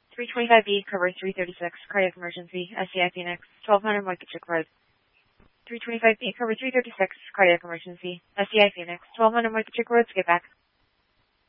325B, cover 336, cardiac emergency, SCI Phoenix, 1200 Moikachuk Road. 325B, cover 336, cardiac emergency, SCI Phoenix, 1200 Moikachuk Road, skip back.